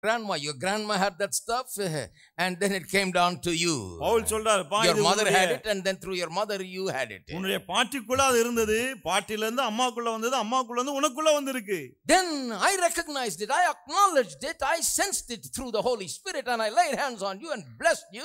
grandma, your grandma had that stuff, and then it came down to you. Pavul சொல்றாரு, Your mother had it, and then through your mother you had it. உன்னுடைய பாட்டிக்குள்ள அது இருந்தது, பாட்டில இருந்து அம்மாக்குள்ள வந்தது, அம்மாக்குள்ள இருந்து உனக்குள்ள வந்திருக்கு. Then I recognized it, I acknowledged it, I sensed it through the Holy Spirit, and I laid hands on you and blessed you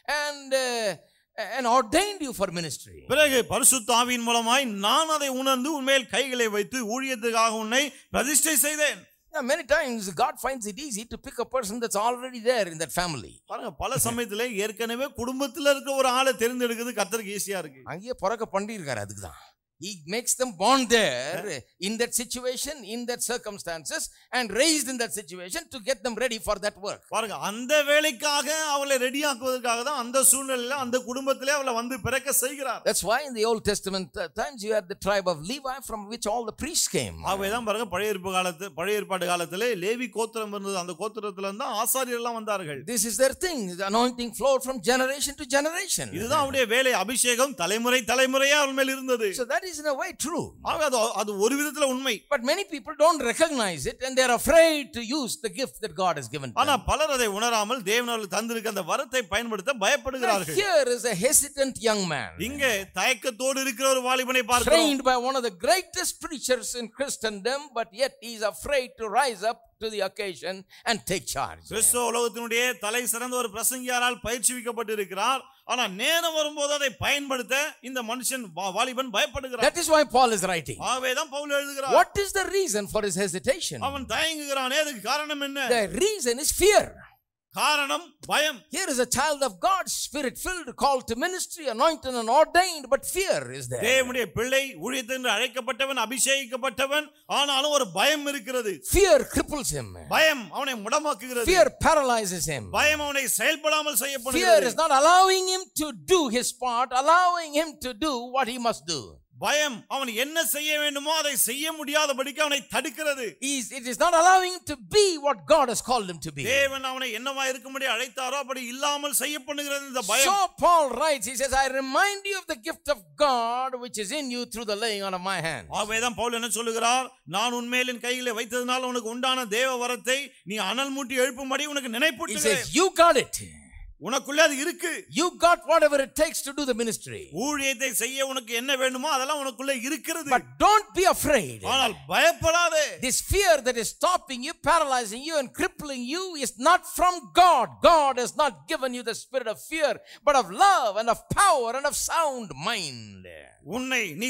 and ordained you for ministry. பிறகு பரிசுத்த ஆவியின் மூலமாய் நான் அதை உணர்ந்து உன்மேல் கைகளை வைத்து ஊழியத்துக்காக உன்னை பிரதிஷ்டை செய்தேன். Yeah, many times God finds it easy to pick a person that's already there in that family. பாருங்க, பல சமயத்துல ஏற்கனவே குடும்பத்துல இருக்க ஒரு ஆளை தேர்ந்தெடுக்கிறது கர்த்தருக்கு ஈஸியா இருக்கு. அங்கேயே பிறக்க பண்ணிருக்காரு, அதுக்கு தான். He makes them born there in that situation, in that circumstances, and raised in that situation to get them ready for that work. பாருங்க, அந்த வேலைக்காக அவளை ரெடி ஆக்குவதற்காக தான் அந்த சூழ்நிலையில அந்த குடும்பத்திலே அவளை வந்து பிறக்க செய்கிறார். That's why in the Old Testament times you had the tribe of Levi from which all the priests came. ஆவேதான் பாருங்க, பழைய ஏற்பாடு காலத்திலே லேவி கோத்திரம் இருந்தது, அந்த கோத்திரத்துல இருந்து ஆசாரியர்கள் எல்லாம் வந்தார்கள். This is their thing. The anointing flowed from generation to generation. இதுதான் அவருடைய வேலை, அபிஷேகம் தலைமுறையா அவள் மேல் இருந்தது. So that is in a way true. அது ஒரு விதத்துல உண்மை. But many people don't recognize it and they are afraid to use the gift that God has given them. ஆனா பலர் அதை உணராமல் தேவன் அவர்களுக்கு தந்திருக்க அந்த வரத்தை பயன்படுத்த பயப்படுகிறார்கள். Here is a hesitant young man. இங்கே தயக்கத்தோடு இருக்கிற ஒரு வாலிபனை பார்க்கிறோம். Trained by one of the greatest preachers in Christendom, but yet he is afraid to rise up to the occasion and take charge. கிறிஸ்தவ உலகத்தினுடைய தலை சிறந்த ஒரு பிரசங்கியாரால் பயிற்சிவிக்கப்பட்டிருக்கிறார். ஆனா நேரம் வரும்போது அதை பயன்படுத்த இந்த மனுஷன் வாலிபன் பயப்படுகிறார். That is why Paul is writing. ஆவேதான் Pavul எழுதுகிறார். What is the reason for his hesitation? அவன் தயங்குகிறானே, அதுக்கு காரணம் என்ன? The reason is fear. காரணம் பயம். Here is a child of God, spirit filled, called to ministry, anointed and ordained, but fear is there. தேவனுடைய பிள்ளை, ஊழியத்திற்கு அழைக்கப்பட்டவன், அபிஷேகிக்கப்பட்டவன், ஆனாலும் ஒரு பயம் இருக்கிறது. Fear cripples him. பயம் அவனை முடமாக்குகிறது. Fear paralyzes him. பயம் அவனை செயல்படாமல் செய்ய பண்ணுகிறது. Fear is not allowing him to do his part, allowing him to do what he must do. பயம் அவன் என்ன செய்ய வேண்டுமோ அதை செய்ய முடியாதபடிக்கு அவனை தடுக்கிறது. It is not allowing him to be what God has called him to be. தேவன் அவனை என்னவா இருக்கும்படி அழைத்தாரோ அப்படி இல்லாமல் செய்ய பண்ணுகிறது இந்த பயம். So Paul writes, he says, I remind you of the gift of God which is in you through the laying on of my hands. ஆவேதான் Pavul என்ன சொல்லுகிறார்? நான் உன்மேல் என் கையிலே வைத்ததனால உனக்கு உண்டான தேவ வரத்தை நீ அனல் மூட்டி எழுப்பும்படி உனக்கு நினைப்பூட்டுகிறேன். He says, you got it. உனக்குள்ள அது இருக்கு. You got whatever it takes to do the ministry. ஊழியத்தை செய்ய உனக்கு என்ன வேண்டுமோ அதெல்லாம் உனக்குள்ள இருக்கிறது. But don't be afraid. ஆனால் பயப்படாதே. This fear that is stopping you, paralyzing you and crippling you is not from God. God has not given you the spirit of fear, but of love and of power and of sound mind. உன்னை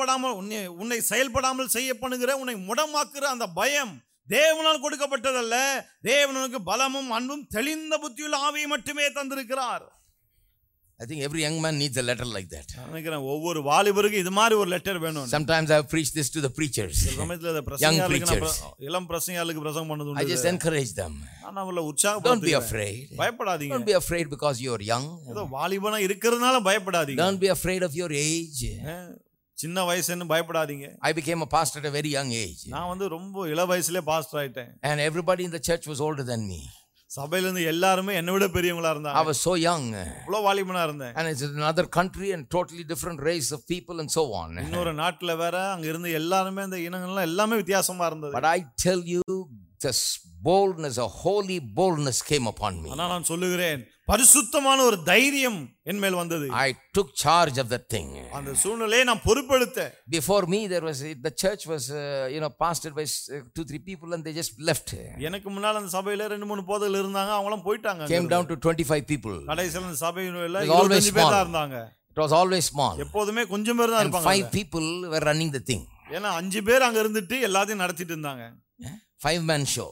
செயல்படாமல் செய்ய பண்ணுகிற, உன்னை முடமாக்குற அந்த பயம் தேவனால் கொடுக்கப்பட்டதல்ல. தேவனுக்கு பலமும் அன்பும் தெளிந்த புத்தியுள்ள ஆவியை மட்டுமே தந்திருக்கிறார். I think every young man needs a letter like that. நினைக்கிறேன் ஒவ்வொரு வாலிபருக்கு இது மாதிரி ஒரு லெட்டர் வேணும். Sometimes I have preached this to the preachers. Young preachers. இளம் பிரசங்கியாளுக்கு பிரசங்கம் பண்ணது உண்டு. I just encourage them. நான் அவங்களை உற்சாகப்படுத்துறேன். Don't be afraid. பயப்படாதீங்க. Don't be afraid because you are young. ஏதோ வாலிபனா இருக்கிறதுனால பயப்படாதீங்க. Don't be afraid of your age. சின்ன வயசுன்னு பயப்படாதீங்க. I became a pastor at a very young age. நான் வந்து ரொம்ப இள வயசுலயே பாஸ்டர் ஆயிட்டேன். And everybody in the church was older than me. சபையில இருந்து எல்லாரும் என்னை விட பெரியவங்களா இருந்தாங்க. I was so young. அவ்வளவு வாலிபனா இருந்தேன். And it's another country and totally different race of people and so on. இன்னொரு நாட்டுல வேற அங்க இருந்து எல்லாரும் அந்த இனங்கள்லாம் எல்லாமே வித்தியாசமா இருந்தது. But I tell you, this boldness, a holy boldness came upon me. ஆனா நான் சொல்லுகிறேன், பரிசுத்தமான ஒரு தைரியம் என் மேல் வந்தது. I took charge of that thing. அந்த சூழ்நிலையை நான் பொறுப்பெடுத்தேன். Before me there was the church was pastored by 2-3 people and they just left. எனக்கு முன்னால அந்த சபையில 2-3 போதகர்கள் இருந்தாங்க, அவங்களும் போயிட்டாங்க. Came down to 25 people. கடைசில அந்த சபையில 25 பேர் தான் இருந்தாங்க. It was always small. எப்போதுமே கொஞ்சம் பேர் தான் இருப்பாங்க. 5 people were running the thing. ஏன்னா 5 பேர் அங்க இருந்துட்டு எல்லாத்தையும் நடத்திட்டு இருந்தாங்க. 5-man show.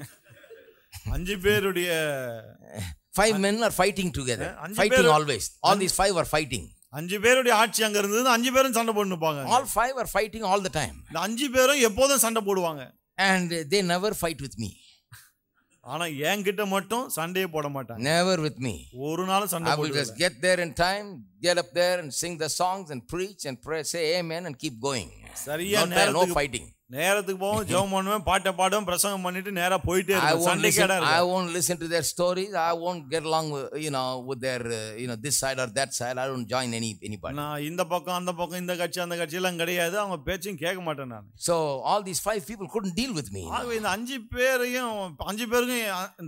5 பேருடைய 5 men are fighting together. Fighting always. All these 5 are fighting. 5 பேருடைய ஆட்சி அங்க இருந்தது. 5 பேரும் சண்டை போட்டுப்பாங்க. All 5 are fighting all the time. இந்த 5 பேரும் எப்போதும் சண்டை போடுவாங்க. And they never fight with me. ஆனா என்கிட்ட மட்டும் சண்டையே போட மாட்டாங்க. Never with me. ஒரு நாள் சண்டை போடுவாங்க. I will just get there in time, get up there and sing the songs and preach and pray, say amen and keep going. சரியா நேரத்துக்கு no fighting. நேரத்துக்கு போவோம், ஜெபம் பண்ணுவேன், பாட்டை பாடுவேன், பிரசங்கம் பண்ணிட்டு நேரா போயிட்டே இருப்பேன். சண்டை கேடா I இருக்கு. won't listen to their stories. I won't get along with their this side or that side. I don't join anybody. நான் இந்த பக்கம் அந்த பக்கம், இந்த கட்சி அந்த கட்சி எல்லாம் கிடையாது. அவங்க பேச்சையும் கேட்க மாட்டேன் நான். So all these 5 people couldn't deal with me. ஆகவே இந்த 5 பேருக்கும்